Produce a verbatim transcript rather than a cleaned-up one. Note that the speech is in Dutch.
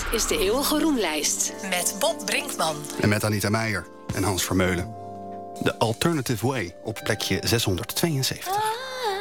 is de Eeuwige Roemlijst. Met Bob Brinkman. En met Anita Meijer en Hans Vermeulen. De Alternative Way op plekje zeshonderdtweeënzeventig.